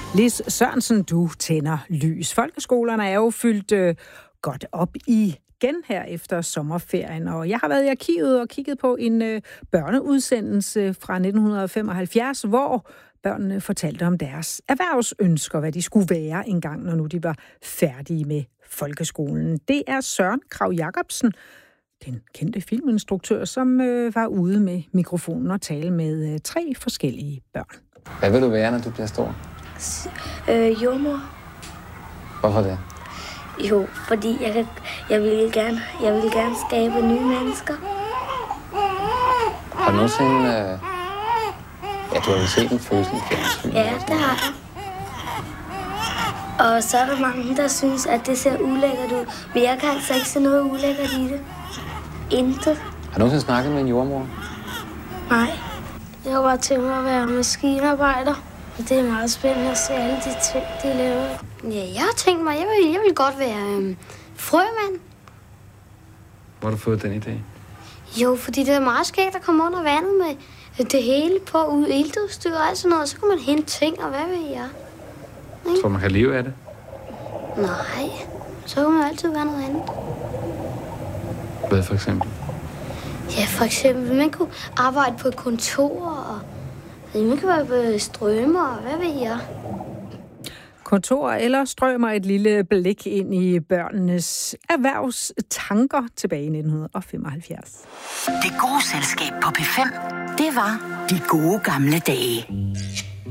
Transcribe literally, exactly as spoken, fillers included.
Lis Sørensen, du tænder lys. Folkeskolerne er jo fyldt øh, godt op igen her efter sommerferien, og jeg har været i arkivet og kigget på en øh, børneudsendelse fra nitten femoghalvfjerds, hvor børnene fortalte om deres erhvervsønsker, hvad de skulle være engang, når nu de var færdige med folkeskolen. Det er Søren Krag Jacobsen, den kendte filminstruktør, som øh, var ude med mikrofonen og tale med øh, tre forskellige børn. Hvad vil du være, når du bliver stor? Øh, jordmor. Hvorfor det? Jo, fordi jeg, kan, jeg, vil gerne, jeg vil gerne skabe nye mennesker. Har du nogensinde... Øh... Ja, du har vel set en fødsel i fjernsyn? Ja, det har jeg. Og så er der mange, der synes, at det ser ulækkert ud. Men jeg kan altså ikke se noget ulækkert i det. Intet. Har du nogensinde snakket med en jordmor? Nej. Jeg har bare tænkt mig at være maskinarbejder. Det er meget spændende at se alle de ting, de laver. Ja, jeg har tænkt mig, jeg vil, jeg vil godt være øhm, frømand. Hvor har du fået den idé? Jo, fordi det er meget skægt at komme under vandet med det hele på ud iltudstyr og alt sådan noget. Så kan man hente ting, og hvad ved jeg? Ikke? Tror man kan leve af det? Nej, så kan man altid være noget andet. Hvad for eksempel? Ja, for eksempel, man kunne arbejde på et kontor, og man kan være på strømmer, og hvad ved jeg? Kontor eller strømmer et lille blik ind i børnenes erhvervstanker tilbage i nitten femoghalvfjerds. Det gode selskab på P fem, det var de gode gamle dage.